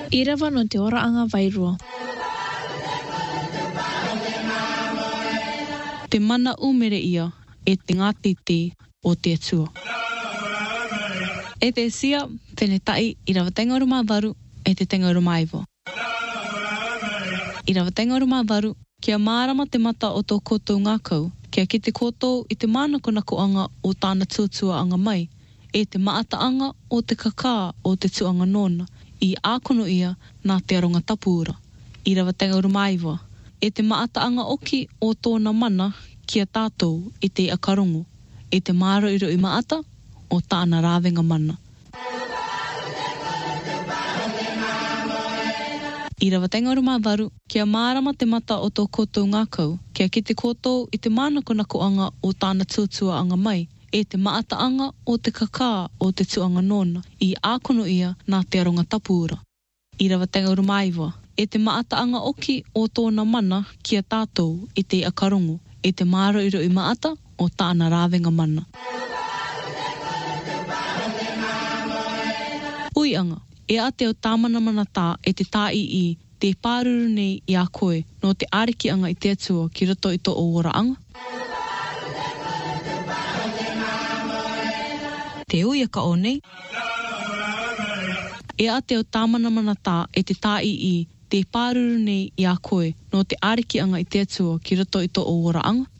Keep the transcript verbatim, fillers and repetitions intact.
I rawa no te oraanga wairua. Te mana umere ia e te ngatiti o te atua. E te sia, tēne tai i rawa tenga o ruma waru e te tenga o ruma iwa. I rawa tenga o ruma waru, kia mārama te mata o tō koutou ngākau, kia ki te koutou i te mānako nakoanga o tāna tuatua anga mai, e te maataanga o te kakā o te tuanga nona, i ākono ia nā te aronga tapuura. I rawa tenga o ruma iwa, e te maataanga oki o tōna mana kia tātou i te akarongo, e te māro i roi maata o tāna rāwenga mana. I rawa tenga o ruma waru, kia mārama te mata o tō koutou ngākau, kia ki te koutou i te mānako nakoanga o tāna tuatua anga mai, e te maataanga o te kakā o te tuanga nona, i ākono ia nā te aronga tapuura. I rawa tenga o ruma iwa, e te maataanga oki o tōna mana kia tātou i te akarongo, e te māro i roi maata o tāna rāwenga mana. Ui anga, e a te o tāmana mana tā e te tā i i te pāruru nei i a koe no te ariki anga i te atua ki roto i tō o oraanga. Te uia ka o nei. E a te o tāmana mana tā e te tā i i te pāruru nei i a koe no te ariki anga i te atua ki roto i tō o oraanga.